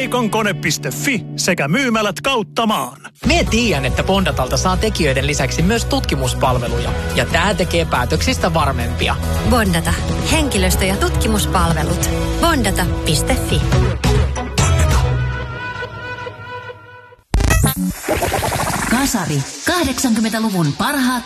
Leikonkone.fi sekä myymälät kautta maan. Me tiedän, että Bondatalta saa tekijöiden lisäksi myös tutkimuspalveluja. Ja tää tekee päätöksistä varmempia. Bondata. Henkilöstö- ja tutkimuspalvelut. Bondata.fi. Kasari. 80-luvun parhaat